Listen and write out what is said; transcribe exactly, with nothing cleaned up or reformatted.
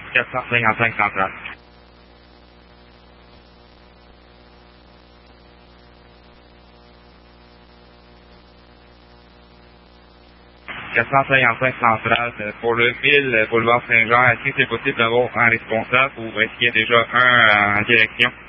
quatre cent cinquante-cinq central. quatre cent cinquante-cinq central, pour le mille boulevard Saint-Jean, est-ce que c'est possible d'avoir un responsable ou est-ce qu'il y a déjà un en direction?